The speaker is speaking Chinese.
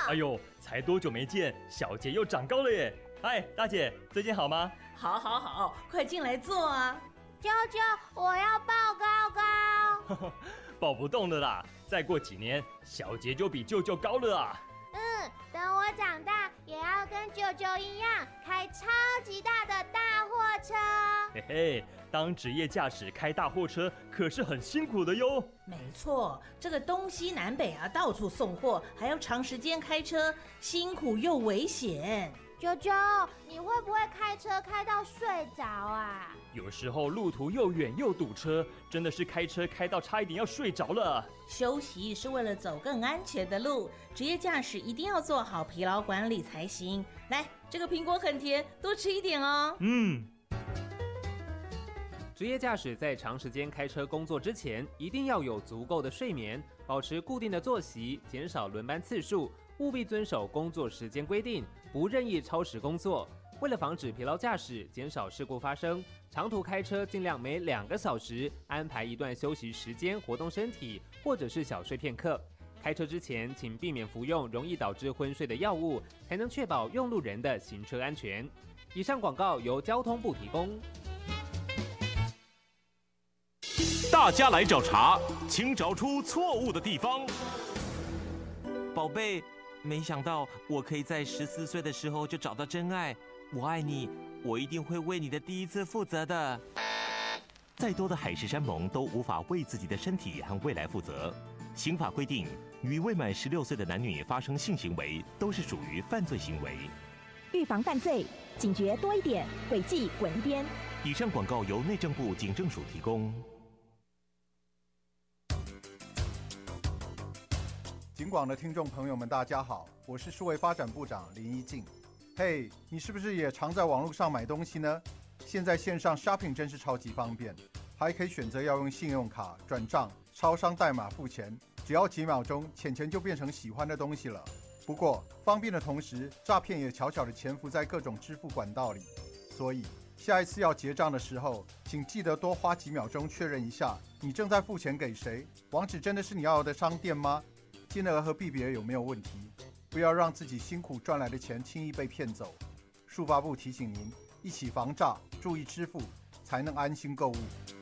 哎呦，才多久没见，小杰又长高了耶！嗨，大姐，最近好吗？ 好，快进来坐啊！ 舅舅，我要抱高高。 抱不动了啦，再过几年，小杰就比舅舅高了啊！ 等我长大，也要跟舅舅一样，开超级大的大货车。 嘿嘿，当职业驾驶开大货车可是很辛苦的哟。 没错，这个东西南北啊，到处送货，还要长时间开车，辛苦又危险。 舅舅，你会不会开车开到睡着啊？ 有时候路途又远又堵车，真的是开车开到差一点要睡着了。 休息是为了走更安全的路，职业驾驶一定要做好疲劳管理才行。来，这个苹果很甜，多吃一点哦。 职业驾驶在长时间开车工作之前，一定要有足够的睡眠，保持固定的作息，减少轮班次数，务必遵守工作时间规定，不任意超时工作。为了防止疲劳驾驶，减少事故发生，长途开车尽量每2个小时安排一段休息时间，活动身体，或者是小睡片刻。开车之前，请避免服用容易导致昏睡的药物，才能确保用路人的行车安全。以上广告由交通部提供。 大家来找茬，请找出错误的地方。 宝贝，没想到我可以在14岁的时候就找到真爱。我爱你，我一定会为你的第一次负责的。 再多的海誓山盟都无法为自己的身体和未来负责。刑法规定，与未满16岁的男女发生性行为都是属于犯罪行为。 预防犯罪，警觉多一点，违纪滚一边。 以上广告由内政部警政署提供。 警广的听众朋友们，大家好，我是数位发展部长林一静。嘿，你是不是也常在网络上买东西呢？现在线上 shopping 真是超级方便，还可以选择要用信用卡、转账、超商代码付钱，只要几秒钟，钱就变成喜欢的东西了。不过方便的同时，诈骗也悄悄地潜伏在各种支付管道里，所以下一次要结账的时候，请记得多花几秒钟确认一下，你正在付钱给谁，网址真的是你要的商店吗？金额和币别有没有问题？不要让自己辛苦赚来的钱轻易被骗走。数发部提醒您，一起防诈，注意支付，才能安心购物。